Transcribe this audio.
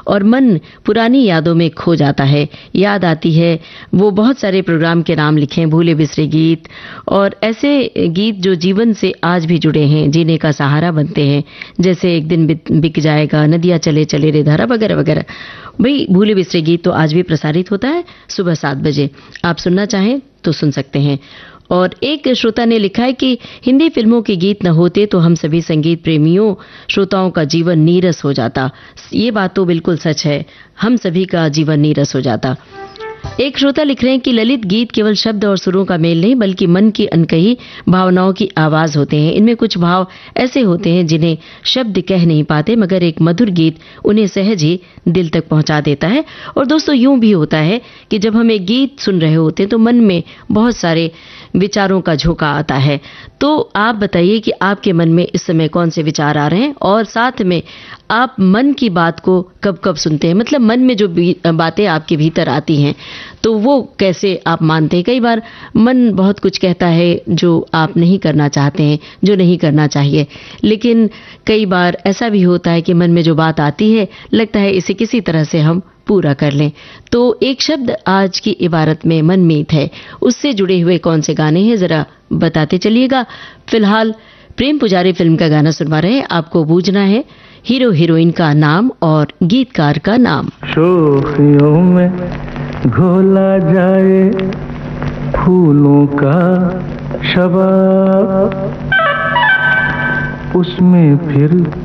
और मन पुरानी यादों में खो जाता है। याद आती है वो बहुत सारे प्रोग्राम के नाम लिखे, भूले बिसरे गीत, और ऐसे गीत जो जीवन से आज भी जुड़े हैं, जीने का सहारा बनते हैं, जैसे एक दिन बिक जाएगा, नदियां चले चले रे धारा वगैरह वगैरह। भाई भूले बिसरे गीत तो आज भी प्रसारित होता है सुबह 7 बजे। आप सुनना चाहें तो सुन सकते हैं। और एक श्रोता ने लिखा है कि हिंदी फिल्मों के गीत न होते तो हम सभी संगीत प्रेमियों श्रोताओं का जीवन नीरस हो जाता। ये बात तो बिल्कुल सच है, हम सभी का जीवन नीरस हो जाता। एक श्रोता लिख रहे हैं कि ललित गीत केवल शब्द और सुरों का मेल नहीं बल्कि मन की अनकही भावनाओं की आवाज होते हैं। इनमें कुछ भाव ऐसे होते हैं जिन्हें शब्द कह नहीं पाते, मगर एक मधुर गीत उन्हें सहज ही दिल तक पहुंचा देता है। और दोस्तों, यूं भी होता है कि जब हम एक गीत सुन रहे होते हैं तो मन में बहुत सारे विचारों का झोंका आता है। तो आप बताइए कि आपके मन में इस समय कौन से विचार आ रहे हैं, और साथ में आप मन की बात को कब कब सुनते हैं, मतलब मन में जो बातें आपके भीतर आती हैं तो वो कैसे आप मानते हैं। कई बार मन बहुत कुछ कहता है जो आप नहीं करना चाहते हैं, जो नहीं करना चाहिए, लेकिन कई बार ऐसा भी होता है कि मन में जो बात आती है लगता है इसे किसी तरह से हम पूरा कर लें। तो एक शब्द आज की इबारत में मनमीत है, उससे जुड़े हुए कौन से गाने हैं जरा बताते चलिएगा। फिलहाल प्रेम पुजारी फिल्म का गाना सुनवा रहे हैं, आपको बूझना है हीरो हीरोइन का नाम और गीतकार का नाम। शोखियों में घोला जाए फूलों का शबाब, उसमें फिर